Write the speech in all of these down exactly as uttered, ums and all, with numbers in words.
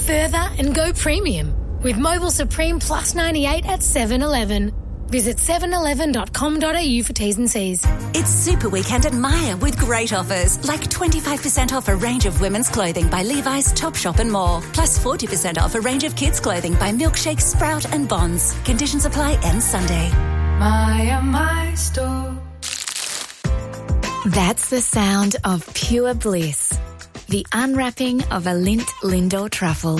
further and go premium with Mobile Supreme Plus ninety-eight at seven eleven. Visit seven eleven dot com dot a u for T's and C's. It's Super Weekend at Myer with great offers, like twenty-five percent off a range of women's clothing by Levi's, Topshop and more, plus forty percent off a range of kids' clothing by Milkshake, Sprout and Bonds. Conditions apply, ends Sunday. Myer, my store. That's the sound of pure bliss. The unwrapping of a Lindt Lindor truffle.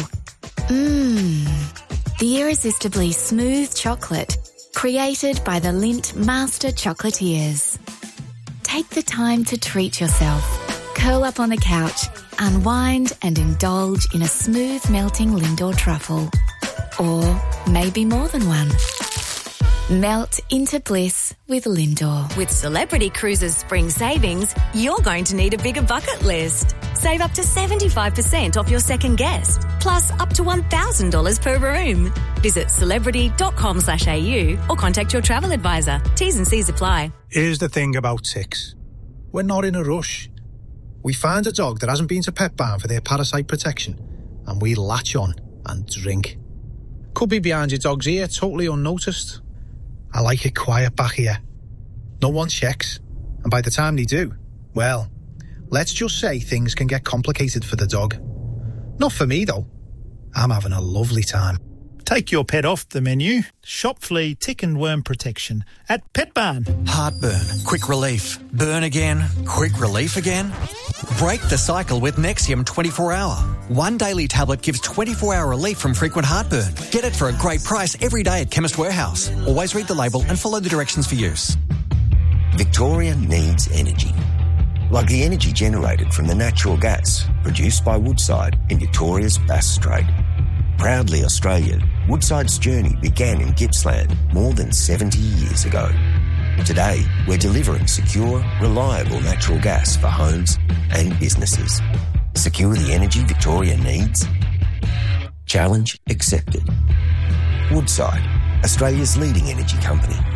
Mmm. The irresistibly smooth chocolate created by the Lindt Master Chocolatiers. Take the time to treat yourself. Curl up on the couch, unwind and indulge in a smooth melting Lindor truffle. Or maybe more than one. Melt into bliss with Lindor. With Celebrity Cruises Spring Savings, you're going to need a bigger bucket list. Save up to seventy-five percent off your second guest, plus up to one thousand dollars per room. Visit celebrity.com slash AU or contact your travel advisor. T's and C's apply. Here's the thing about ticks. We're not in a rush. We find a dog that hasn't been to Pet Barn for their parasite protection, and we latch on and drink. Could be behind your dog's ear, totally unnoticed. I like it quiet back here. No one checks, and by the time they do, well, let's just say things can get complicated for the dog. Not for me, though. I'm having a lovely time. Take your pet off the menu. Shop flea, tick and worm protection at Pet Barn. Heartburn, quick relief. Burn again, quick relief again. Break the cycle with Nexium twenty-four hour. One daily tablet gives twenty-four hour relief from frequent heartburn. Get it for a great price every day at Chemist Warehouse. Always read the label and follow the directions for use. Victoria needs energy. Like the energy generated from the natural gas produced by Woodside in Victoria's Bass Strait. Proudly Australian, Woodside's journey began in Gippsland more than seventy years ago. Today, we're delivering secure, reliable natural gas for homes and businesses. Secure the energy Victoria needs? Challenge accepted. Woodside, Australia's leading energy company.